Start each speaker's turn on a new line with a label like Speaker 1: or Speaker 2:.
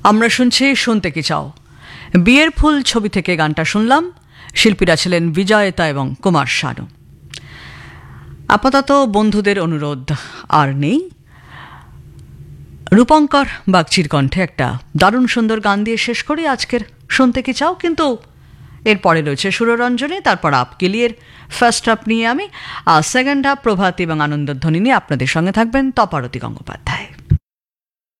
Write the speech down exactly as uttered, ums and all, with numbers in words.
Speaker 1: আমরা শুনছি শুনতে কি চাও। বিয়ের ফুল ছবি থেকে গানটা শুনলাম। শিল্পীরা ছিলেন বিজয়তা এবং কুমার শানু। আপাতত বন্ধুদের অনুরোধ আর নেই। রূপঙ্কর বাগচির কণ্ঠে একটা দারুণ সুন্দর গান দিয়ে শেষ করি আজকের শুনতে কি চাও। কিন্তু এরপরে রয়েছে সুররঞ্জনী, তারপর আপকিলিয়ের ফার্স্ট হাফ নিয়ে আমি, আর সেকেন্ড হাফ প্রভাতী এবং আনন্দধ্বনি নিয়ে আপনাদের সঙ্গে থাকবেন তপারতী গঙ্গোপাধ্যায়।